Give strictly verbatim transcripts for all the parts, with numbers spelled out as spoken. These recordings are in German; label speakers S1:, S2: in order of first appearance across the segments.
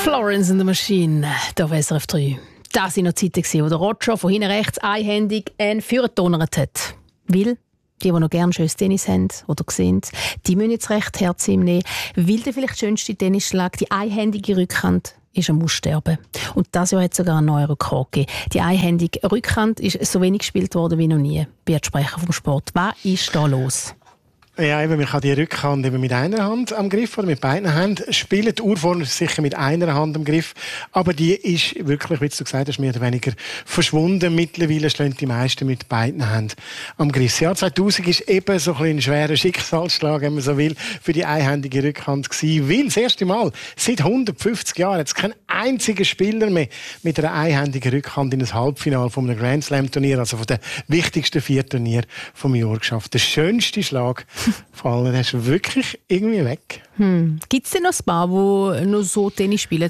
S1: Florence and the Machine, da auf S R F drei. Das waren noch Zeiten, wo der Roger von hinten rechts einhändig einen Führer gedonnert hat. Weil die, die noch gerne schönes Tennis haben oder sehen, die müssen jetzt recht Herz ihm nehmen. Weil der vielleicht schönste Tennisschlag, die einhändige Rückhand, ist am Aussterben. Und das Jahr hat es sogar einen neuen Rekord gegeben. Die einhändige Rückhand ist so wenig gespielt worden wie noch nie. Bei Sprecher vom Sport. Was ist da los?
S2: Ja, eben, man kann die Rückhand eben mit einer Hand am Griff oder mit beiden Händen spielen. Die Urform ist sicher mit einer Hand am Griff. Aber die ist wirklich, wie du gesagt hast, mehr oder weniger verschwunden. Mittlerweile stehen die meisten mit beiden Händen am Griff. Das Jahr zweitausend ist eben so ein, ein schwerer Schicksalsschlag, wenn man so will, für die einhändige Rückhand gewesen. Weil das erste Mal seit hundertfünfzig Jahren hat es keinen einzigen Spieler mehr mit einer einhändigen Rückhand in das Halbfinale von einem Grand Slam Turnier, also von den wichtigsten vier Turnieren vom Jahr geschafft. Der schönste Schlag vor allem, der ist wirklich irgendwie weg.
S1: Hm. Gibt es denn noch ein paar, die noch so Tennis spielen?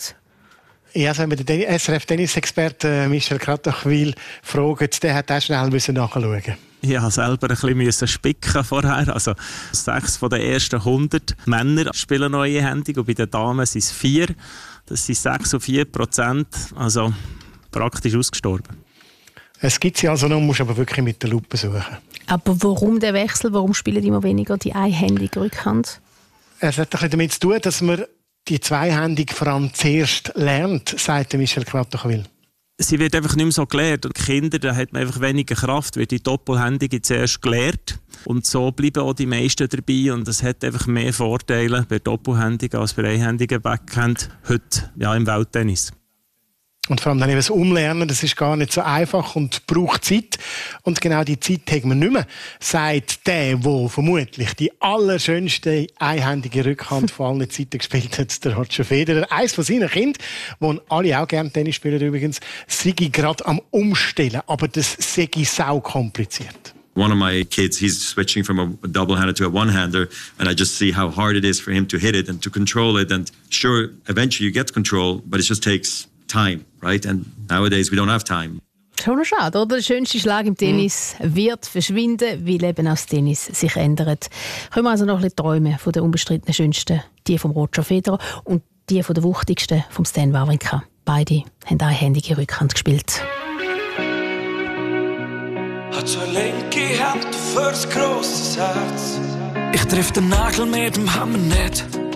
S2: Ja, also wenn wir den S R F-Tennis-Experten Michel Kratochwil fragen, der hat auch schnell nachschauen.
S3: Ich musste selber ein bisschen spicken vorher. Also sechs von den ersten hundert Männer spielen noch einhändig und bei den Damen sind es vier. Das sind sechs und vier Prozent, also praktisch ausgestorben.
S2: Es gibt sie also noch, musst aber wirklich mit der Lupe suchen.
S1: Aber warum der Wechsel? Warum spielen immer weniger die einhändige Rückhand?
S2: Es hat ein bisschen damit zu tun, dass man die zweihändige vor allem zuerst lernt, sagt Michel Kratochwil.
S3: Sie wird einfach nicht mehr so gelehrt. Und Kinder, da hat man einfach weniger Kraft, wird die doppelhändige zuerst gelehrt. Und so bleiben auch die meisten dabei. Und es hat einfach mehr Vorteile bei doppelhändigen als bei einhändigen Backhand heute ja, im Welttennis.
S2: Und vor allem dann eben das Umlernen, das ist gar nicht so einfach und braucht Zeit. Und genau die Zeit haben wir nicht mehr, sagt der, der vermutlich die allerschönste einhändige Rückhand von allen Zeiten gespielt hat, der Roger Federer. Eines von seinen Kindern, die alle auch gerne Tennis spielen übrigens, sei gerade am Umstellen. Aber das sei sau kompliziert.
S4: One of my kids, he's switching from a double-hander to a one-hander, and I just see how hard it is for him to hit it and to control it. And sure, eventually you get control, but it just takes time, right? And nowadays we don't have time.
S1: Schon schade, oder? Der schönste Schlag im Tennis mm. wird verschwinden, weil eben auch das Tennis sich ändert. Können wir also noch ein bisschen träumen von den unbestrittenen schönsten, die vom Roger Federer und die von der wuchtigsten vom Stan Wawrinka. Beide haben einhändige Rückhand gespielt.
S5: Hat so eine linke Hand für ein grosses Herz. Ich triff den Nagel mit dem Hammer nicht.